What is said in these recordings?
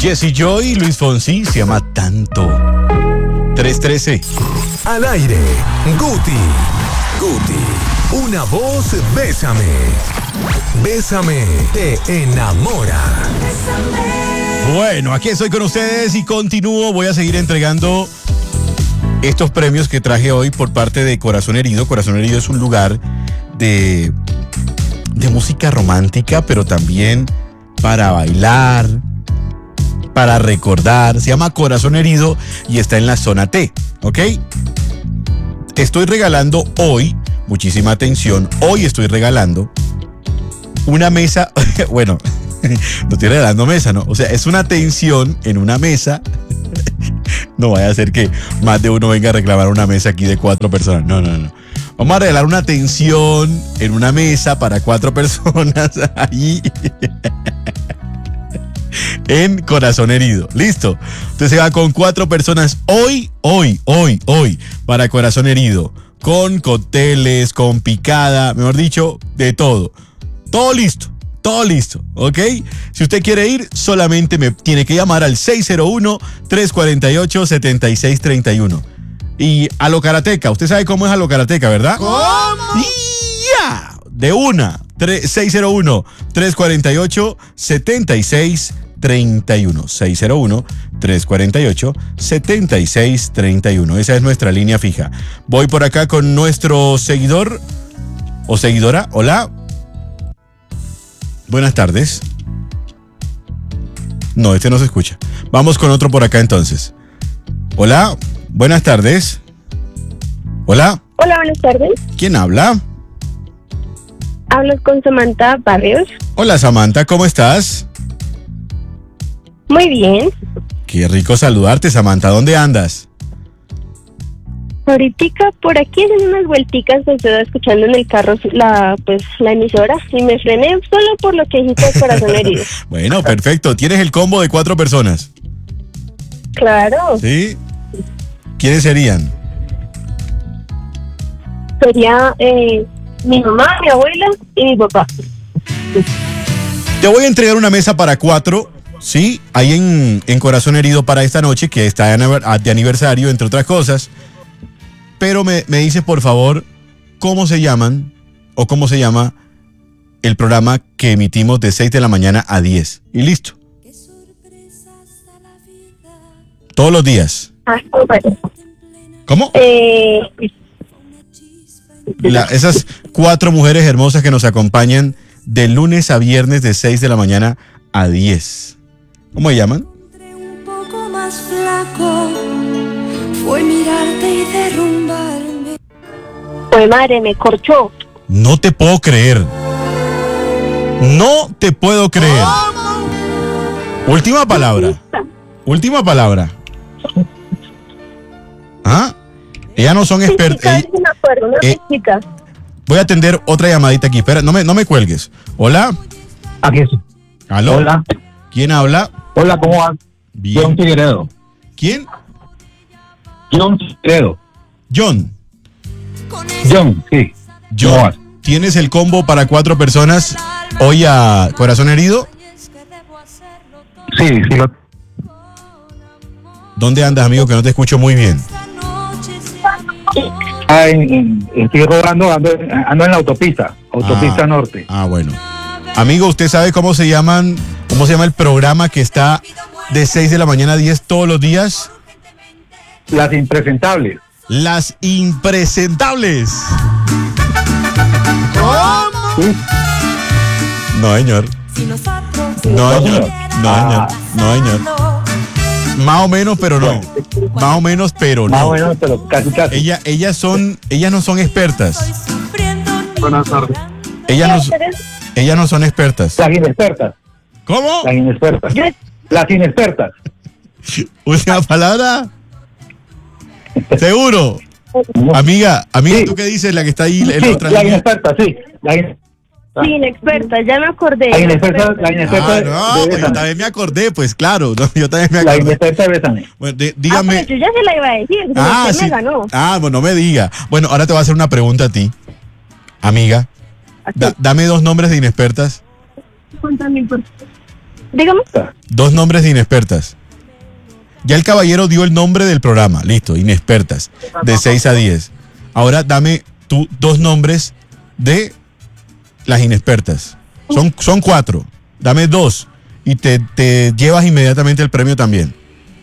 Jesse Joy, Luis Fonsi, se llama Tanto. 3:13. Al aire, Guti. Una voz, bésame. Bésame, te enamora. Bueno, aquí estoy con ustedes y continúo. Voy a seguir entregando estos premios que traje hoy por parte de Corazón Herido. Corazón Herido es un lugar de música romántica, pero también para bailar, para recordar. Se llama Corazón Herido y está en la zona T, ¿ok? Estoy regalando hoy, muchísima atención, hoy estoy regalando una mesa, bueno, no estoy regalando mesa, ¿no? O sea, es una atención en una mesa. No vaya a ser que más de uno venga a reclamar una mesa aquí de 4 personas. No. Vamos a regalar una atención en una mesa para 4 personas ahí en Corazón Herido. ¿Listo? Usted se va con 4 personas hoy para Corazón Herido. Con cócteles, con picada, mejor dicho, de todo. Todo listo, ¿ok? Si usted quiere ir, solamente me tiene que llamar al 601-348-7631. Y a lo Karateca, usted sabe cómo es a lo Karateca, ¿verdad? ¿Cómo? ¡Ya! De una. 601-348-7631. 601-348-7631. Esa es nuestra línea fija. Voy por acá con nuestro seguidor o seguidora. Hola. Buenas tardes. No, este no se escucha. Vamos con otro por acá entonces. Hola, buenas tardes. Hola. Hola, buenas tardes. ¿Quién habla? Hablas con Samantha Barrios. Hola Samantha, ¿cómo estás? Muy bien. Qué rico saludarte, Samantha. ¿Dónde andas? Ahorita por aquí haciendo unas vuelticas, estoy escuchando en el carro la emisora y me frené solo por lo que dijiste de Corazón Herido. Bueno, perfecto. ¿Tienes el combo de 4 personas? Claro. ¿Sí? ¿Quiénes serían? Sería mi mamá, mi abuela y mi papá. Te voy a entregar una mesa para 4, ¿sí? Ahí en Corazón Herido para esta noche, que está de aniversario, entre otras cosas. Pero me dices, por favor, cómo se llaman o cómo se llama el programa que emitimos de 6 de la mañana a 10. Y listo. Todos los días. Bueno. ¿Cómo? Esas 4 mujeres hermosas que nos acompañan de lunes a viernes de 6 de la mañana a 10. ¿Cómo se llaman? Un poco más flaco, fue mirarte y derrumbarme. Pues madre, me corchó. No te puedo creer. No te puedo creer. Última palabra. ¿Ah? Ellas no son expertas. Voy a atender otra llamadita aquí. Espera, no me cuelgues. Hola. Aquí estoy. ¿Aló? Hola. ¿Quién habla? Hola, ¿cómo vas? Bien. John Figueredo. ¿Quién? John Figueredo. John, sí. John, ¿tienes el combo para 4 personas hoy a Corazón Herido? Sí. ¿Dónde andas, amigo? Que no te escucho muy bien. Estoy rodando, ando en la autopista norte. Bueno. Amigo, ¿usted sabe cómo se llama el programa que está de 6 de la mañana a 10 todos los días? Las Impresentables. Las Impresentables. ¿Sí? No, señor. No, señor. Más o menos, pero no. Más o menos, pero no. Más o menos, pero casi. Ellas no son expertas. Buenas tardes. Ellas no son expertas. Las inexpertas. ¿Cómo? Las inexpertas. Las inexpertas. Última palabra. ¿Seguro? Amiga, Sí. ¿tú qué dices? La que está ahí en Sí, otra la línea. inexperta, sí. Sí, inexperta, ya me acordé. La inexperta No, pues yo también me acordé, pues claro. No, yo también me La acordé. inexperta, bésame. Bueno, dígame. Yo ya se la iba a decir. Usted Sí. me ganó. Bueno, no me diga. Bueno, ahora te voy a hacer una pregunta a ti, amiga. Dame 2 nombres de inexpertas. Dígame. 2 nombres de inexpertas. Ya el caballero dio el nombre del programa. Listo, inexpertas. De 6 a 10. Ahora dame tú 2 nombres de las inexpertas. Son 4. Dame 2. Y te llevas inmediatamente el premio también.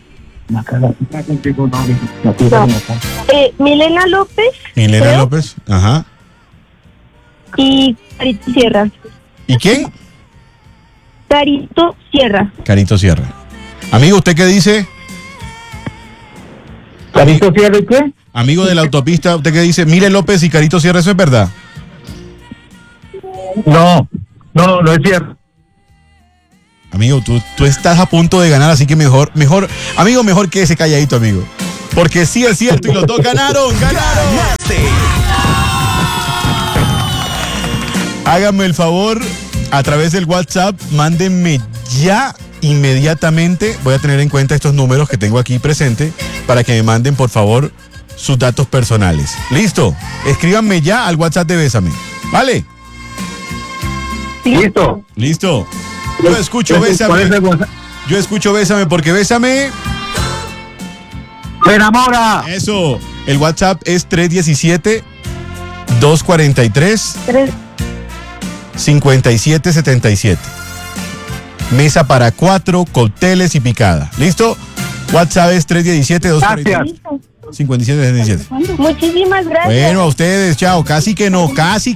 Milena López. Milena creo, López. Ajá. Y Carito Sierra. ¿Y quién? Carito Sierra. Carito Sierra. Amigo, ¿usted qué dice? ¿Carito Sierra y qué? Amigo de la autopista, ¿usted qué dice? Mile López y Carito Sierra, ¿eso es verdad? No es cierto. Amigo, tú estás a punto de ganar, así que mejor, amigo, mejor que ese calladito, amigo. Porque sí es cierto y los dos ganaron. Háganme el favor, a través del WhatsApp, mándenme ya inmediatamente, voy a tener en cuenta estos números que tengo aquí presente, para que me manden, por favor, sus datos personales. ¿Listo? Escríbanme ya al WhatsApp de Bésame. ¿Vale? Listo. Listo. Yo escucho Bésame. Yo escucho Bésame porque Bésame... ¡Me enamora! Eso. El WhatsApp es 317-243... 5777. Mesa para 4, cócteles y picada. ¿Listo? WhatsApp es 317-243... 5777. Muchísimas gracias. Bueno, a ustedes, chao. Casi que no. Casi.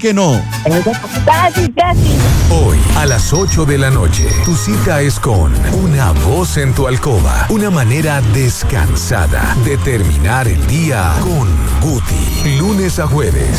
Hoy, a las 8 de la noche, tu cita es con Una Voz en tu Alcoba. Una manera descansada de terminar el día con Guti. Lunes a jueves.